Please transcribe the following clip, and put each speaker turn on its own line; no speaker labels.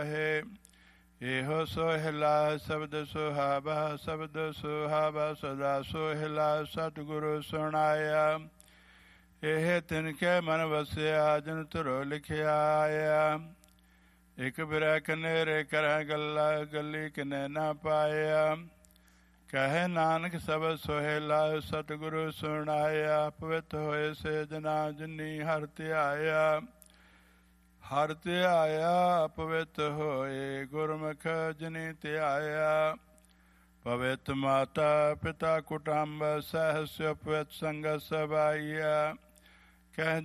ਹੈ। ਇਹੋ ਸੋਹਿਲਾ ਸ਼ਬਦ ਸੁਹਾਵਾ, ਸ਼ਬਦ ਸੁਹਾਵਾ ਸਦਾ ਸੋਹਿਲਾ ਸਤਿਗੁਰੂ ਸੁਣਾਇਆ। ਇਹ ਤਿਨ ਕੇ ਮਨ ਵਸਿਆ, ਜਿਨ ਧੁਰੋ ਲਿਖਿਆ ਆਇਆ। ਇਕ ਬਿਰਹਿ ਕਨੇਰੇ ਕਰੈ ਗੱਲਾ, ਗੱਲੀ ਕਿਨੇ ਨਾ ਪਾਇਆ। ਕਹੇ ਨਾਨਕ ਸ਼ਬਦ ਸੋਹਿਲਾ ਸਤਿਗੁਰੂ ਸੁਣਾਇਆ। ਪਵਿੱਤ ਹੋਏ ਸੇ ਜਨਾ, ਜਿਨੀ ਹਰਿ ਧਿਆਇਆ। ਹਰਿ ਧਿਆਇਆ ਪਵਿੱਤ ਹੋਏ, ਗੁਰਮੁਖ ਜਿਨੀ ਧਿਆਇਆ। ਪਵਿੱਤ ਮਾਤਾ ਪਿਤਾ ਕੁਟੰਬ, ਸਹਿ ਸਿਉ ਪਵਿੱਤ ਸੰਗਤ ਸਬਾਈਆ। ਕਹਿ